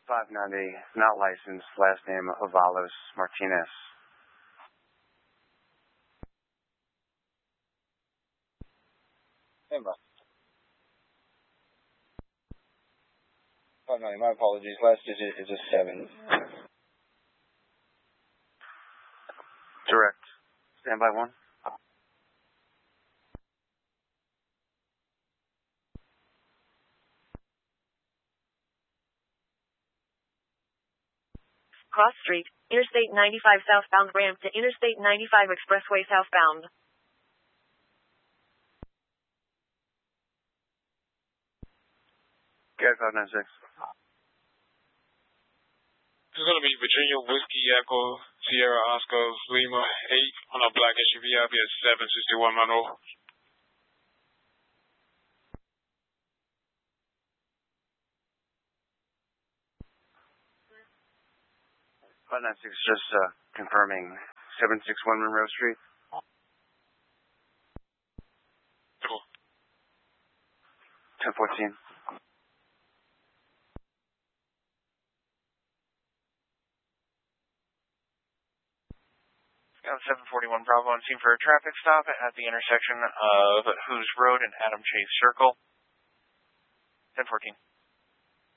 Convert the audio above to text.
590, not licensed, last name Avalos Martinez. Hey, bro. 590, my apologies. Last digit is a 7. Direct. Standby 1. Cross Street, Interstate 95 southbound ramp to Interstate 95 Expressway southbound. Okay, 596. This is going to be Virginia Whiskey Echo Sierra Oscar Lima 8 on a black SUV. I'll be at 761 Monroe. Five 96, just confirming 761 Monroe Street. Cool. 1014. Got 741 Bravo on scene for a traffic stop at the intersection of Hoos Road and Adam Chase Circle. 1014.